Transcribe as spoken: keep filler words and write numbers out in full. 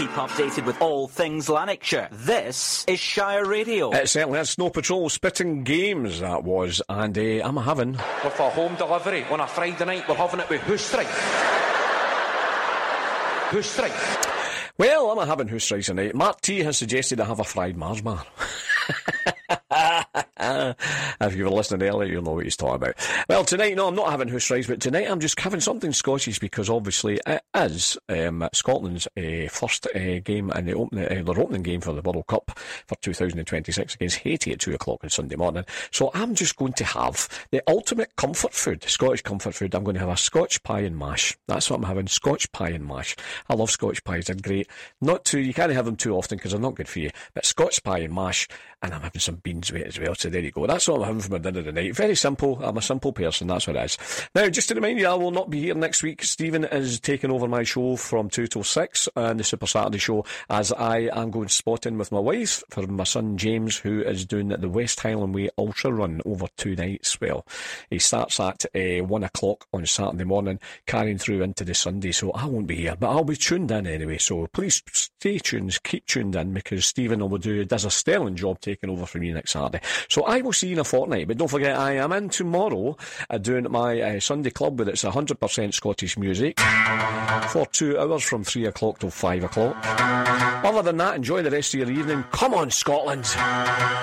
Keep updated with all things Lanarkshire. This is Shire Radio. It certainly is. Snow Patrol spitting games, that was. And uh, I'm having... With a home delivery on a Friday night, we're having it with Who Strife. Who Strife. Well, I'm having Who Strife tonight. Mark T has suggested I have a fried Mars bar. If you were listening earlier, you'll know what he's talking about. Well, tonight, no, I'm not having Who's Fries, but tonight I'm just having something Scottish because obviously it is um, Scotland's uh, first uh, game and the open, uh, their opening game for the World Cup for two thousand twenty-six against Haiti at two o'clock on Sunday morning. So I'm just going to have the ultimate comfort food, Scottish comfort food. I'm going to have a Scotch pie and mash. That's what I'm having, Scotch pie and mash. I love Scotch pies, they're great. Not too, you can't have them too often because they're not good for you, but Scotch pie and mash, and I'm having some beans with it as well, so there you go. That's what I'm having for my dinner tonight. Very simple. I'm a simple person, that's what it is. Now, just to remind you, I will not be here next week. Stephen is taking over my show from two till six and the Super Saturday show, as I am going spotting with my wife for my son James, who is doing the West Highland Way Ultra Run over two nights. Well, he starts at uh, one o'clock on Saturday morning, carrying through into the Sunday, so I won't be here, but I'll be tuned in anyway, so please stay tuned, keep tuned in, because Stephen will do, does a sterling job taking over for me next Saturday. So I will see you in a fortnight, but don't forget I am in tomorrow uh, doing my uh, Sunday club where it's one hundred percent Scottish music for two hours from three o'clock till five o'clock. Other than that, enjoy the rest of your evening. Come on, Scotland!